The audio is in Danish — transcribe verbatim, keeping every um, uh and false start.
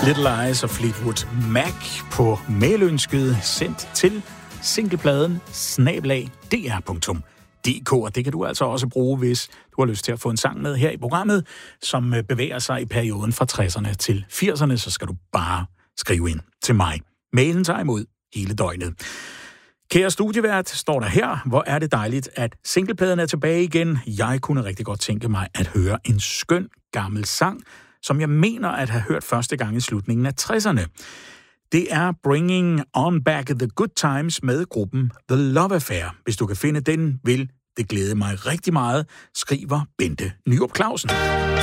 Little Eyes og Fleetwood Mac på mailønsket sendt til singlepladen snabel-a d r punktum d k, og det kan du altså også bruge, hvis du har lyst til at få en sang med her i programmet, som bevæger sig i perioden fra tresserne til firserne, så skal du bare skrive ind til mig. Mailen tager imod hele døgnet. Kære studievært, står der her, hvor er det dejligt, at singlepladen er tilbage igen. Jeg kunne rigtig godt tænke mig at høre en skøn gammel sang, som jeg mener at have hørt første gang i slutningen af tresserne. Det er Bringing On Back the Good Times med gruppen The Love Affair. Hvis du kan finde den, vil det glæde mig rigtig meget, skriver Bente Nyrup Clausen.